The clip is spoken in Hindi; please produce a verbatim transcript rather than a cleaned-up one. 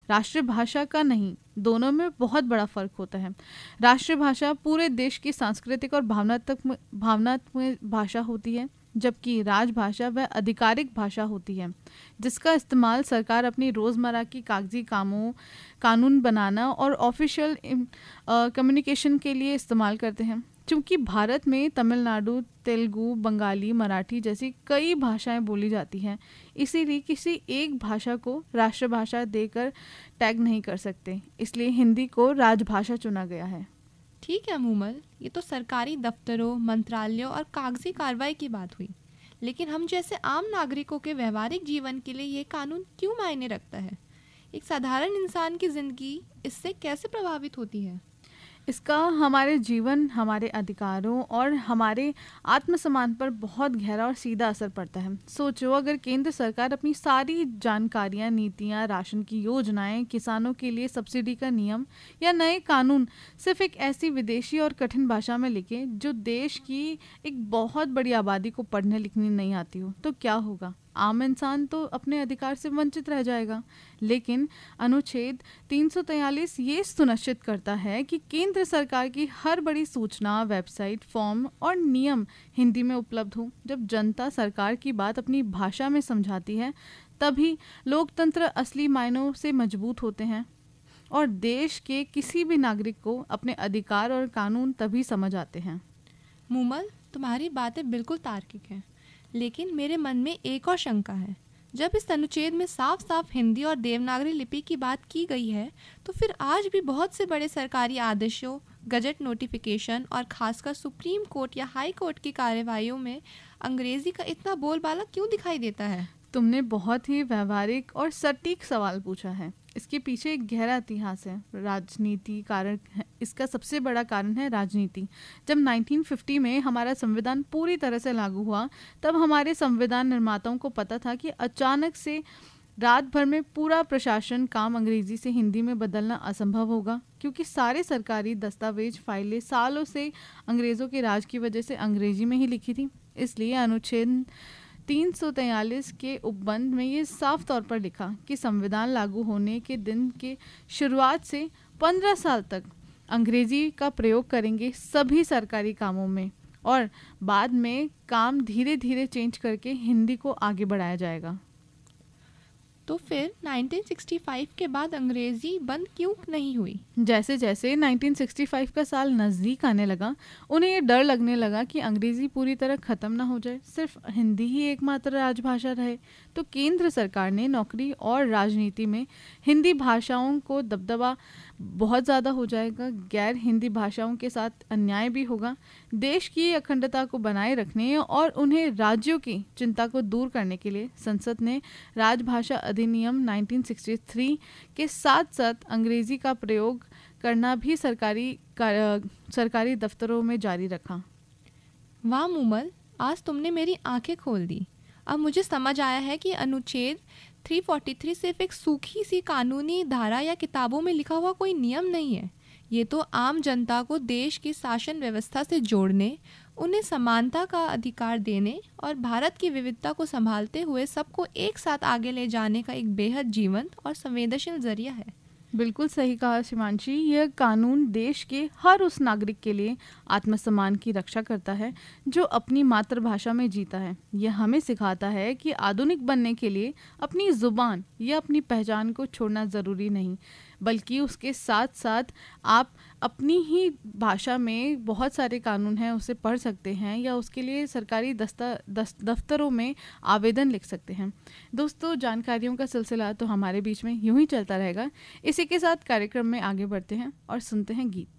राष्ट्रभाषा का नहीं, दोनों में बहुत बड़ा फर्क होता है। राष्ट्रभाषा पूरे देश की सांस्कृतिक और भावनात्मक भावनात्मक भाषा होती है, जबकि राजभाषा वह आधिकारिक भाषा होती है जिसका इस्तेमाल सरकार अपनी रोज़मर्रा की कागजी कामों, कानून बनाना और ऑफिशियल कम्युनिकेशन के लिए इस्तेमाल करते हैं। क्योंकि भारत में तमिलनाडु, तेलुगु, बंगाली, मराठी जैसी कई भाषाएं बोली जाती हैं, इसीलिए किसी एक भाषा को राष्ट्रभाषा देकर टैग नहीं कर सकते, इसलिए हिंदी को राजभाषा चुना गया है। ठीक है मूमल, ये तो सरकारी दफ्तरों, मंत्रालयों और कागजी कार्रवाई की बात हुई, लेकिन हम जैसे आम नागरिकों के व्यवहारिक जीवन के लिए ये कानून क्यों मायने रखता है? एक साधारण इंसान की जिंदगी इससे कैसे प्रभावित होती है? इसका हमारे जीवन, हमारे अधिकारों और हमारे आत्मसम्मान पर बहुत गहरा और सीधा असर पड़ता है। सोचो, अगर केंद्र सरकार अपनी सारी जानकारियां, नीतियां, राशन की योजनाएं, किसानों के लिए सब्सिडी का नियम या नए कानून सिर्फ एक ऐसी विदेशी और कठिन भाषा में लिखे जो देश की एक बहुत बड़ी आबादी को पढ़ने लिखने नहीं आती हो, तो क्या होगा? आम इंसान तो अपने अधिकार से वंचित रह जाएगा। लेकिन अनुच्छेद तीन सौ तैंतालीस ये सुनिश्चित करता है कि केंद्र सरकार की हर बड़ी सूचना, वेबसाइट, फॉर्म और नियम हिंदी में उपलब्ध हो। जब जनता सरकार की बात अपनी भाषा में समझाती है, तभी लोकतंत्र असली मायनों से मजबूत होते हैं और देश के किसी भी नागरिक को अपने अधिकार और कानून तभी समझ आते हैं। मूमल, तुम्हारी बातें बिल्कुल तार्किक हैं, लेकिन मेरे मन में एक और शंका है। जब इस अनुच्छेद में साफ साफ हिंदी और देवनागरी लिपि की बात की गई है, तो फिर आज भी बहुत से बड़े सरकारी आदेशों, गजट नोटिफिकेशन और खासकर सुप्रीम कोर्ट या हाई कोर्ट की कार्यवाहियों में अंग्रेजी का इतना बोलबाला क्यों दिखाई देता है? तुमने बहुत ही व्यवहारिक और सटीक सवाल पूछा है। इसके पीछे एक गहरा इतिहास है। राजनीति कारण है। इसका सबसे बड़ा कारण है राजनीति। जब उन्नीस सौ पचास में हमारा संविधान पूरी तरह से लागू हुआ, तब हमारे संविधान निर्माताओं को पता था कि अचानक से रात भर में पूरा प्रशासन काम अंग्रेजी से हिंदी में बदलना असंभव होगा, क्योंकि सारे सरकारी दस्तावेज, फाइलें सालों से अंग्रेज़ों के राज की वजह से अंग्रेजी में ही लिखी थी। इसलिए अनुच्छेद तीन सौ तैंतालीस के उपबंध में ये साफ तौर पर लिखा कि संविधान लागू होने के दिन के शुरुआत से पंद्रह साल तक अंग्रेजी का प्रयोग करेंगे सभी सरकारी कामों में, और बाद में काम धीरे धीरे चेंज करके हिंदी को आगे बढ़ाया जाएगा। तो फिर उन्नीस सौ पैंसठ के बाद अंग्रेजी बंद क्यों नहीं हुई? जैसे जैसे उन्नीस सौ पैंसठ का साल नज़दीक आने लगा, उन्हें ये डर लगने लगा कि अंग्रेजी पूरी तरह ख़त्म ना हो जाए, सिर्फ हिंदी ही एकमात्र राजभाषा रहे। तो केंद्र सरकार ने नौकरी और राजनीति में हिंदी भाषाओं को दबदबा बहुत ज़्यादा हो जाएगा, गैर हिंदी भाषाओं के साथ अन्याय भी होगा। देश की अखंडता को बनाए रखने और उन्हें राज्यों की चिंता को दूर करने के लिए संसद ने राजभाषा अधिनियम उन्नीस सौ तिरसठ के साथ साथ अंग्रेजी का प्रयोग करना भी सरकारी सरकारी दफ्तरों में जारी रखा। वाह मूमल, आज तुमने मेरी आंखें खोल दी। अब मुझे समझ आया है कि अनुच्छेद तीन सौ तैंतालीस सिर्फ एक सूखी सी कानूनी धारा या किताबों में लिखा हुआ कोई नियम नहीं है। ये तो आम जनता को देश की शासन व्यवस्था से जोड़ने, उन्हें समानता का अधिकार देने और भारत की विविधता को संभालते हुए सबको एक साथ आगे ले जाने का एक बेहद जीवंत और संवेदनशील जरिया है। बिल्कुल सही कहा शिमांशी। यह कानून देश के हर उस नागरिक के लिए आत्मसम्मान की रक्षा करता है जो अपनी मातृभाषा में जीता है। यह हमें सिखाता है कि आधुनिक बनने के लिए अपनी ज़ुबान या अपनी पहचान को छोड़ना ज़रूरी नहीं, बल्कि उसके साथ साथ आप अपनी ही भाषा में बहुत सारे कानून हैं उसे पढ़ सकते हैं या उसके लिए सरकारी दस्ता दस, दफ्तरों में आवेदन लिख सकते हैं। दोस्तों, जानकारियों का सिलसिला तो हमारे बीच में यूं ही चलता रहेगा। इसी के साथ कार्यक्रम में आगे बढ़ते हैं और सुनते हैं गीत।